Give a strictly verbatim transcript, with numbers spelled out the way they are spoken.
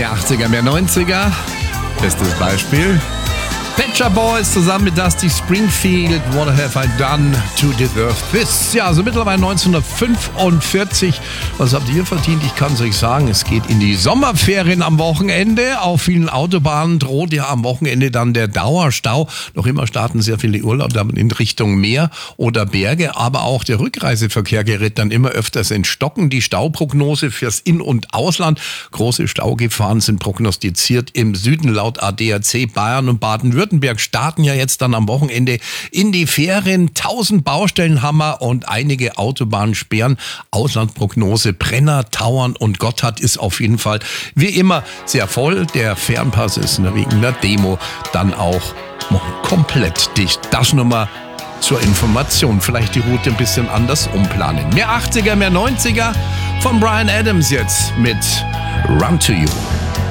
Mehr achtziger, mehr neunziger. Bestes Beispiel. Pet Shop Boys zusammen mit Dusty Springfield. What have I done to deserve this? Ja, also mittlerweile neunzehnhundertfünfundvierzig. Was habt ihr verdient? Ich kann es euch sagen, es geht in die Sommerferien am Wochenende. Auf vielen Autobahnen droht ja am Wochenende dann der Dauerstau. Noch immer starten sehr viele Urlauber in Richtung Meer oder Berge. Aber auch der Rückreiseverkehr gerät dann immer öfters in Stocken. Die Stauprognose fürs In- und Ausland. Große Staugefahren sind prognostiziert im Süden laut A D A C. Bayern und Baden-Württemberg starten ja jetzt dann am Wochenende in die Ferien. Tausend Baustellenhammer und einige Autobahnen sperren. Auslandprognose Brenner, Tauern und Gotthard ist auf jeden Fall wie immer sehr voll. Der Fernpass ist wegen der Demo dann auch komplett dicht. Das nur mal zur Information. Vielleicht die Route ein bisschen anders umplanen. Mehr achtziger, mehr neunziger von Bryan Adams jetzt mit Run to You.